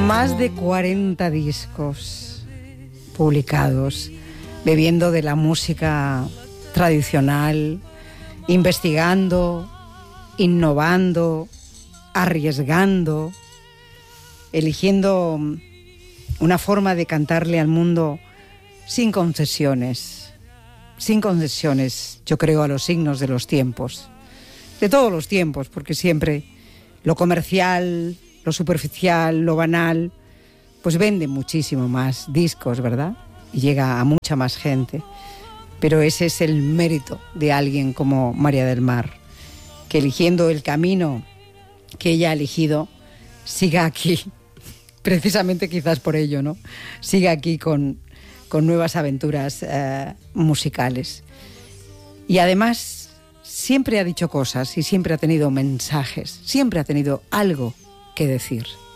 Más de 40 discos publicados, bebiendo de la música tradicional, investigando, innovando, arriesgando, eligiendo una forma de cantarle al mundo sin concesiones, yo creo, a los signos de los tiempos, de todos los tiempos, porque siempre lo comercial, lo superficial, lo banal, pues vende muchísimo más discos, ¿verdad? Y llega a mucha más gente. Pero ese es el mérito de alguien como María del Mar, que eligiendo el camino que ella ha elegido, siga aquí, precisamente quizás por ello, ¿no? Siga aquí con nuevas aventuras musicales. Y además siempre ha dicho cosas y siempre ha tenido mensajes, siempre ha tenido algo que decir.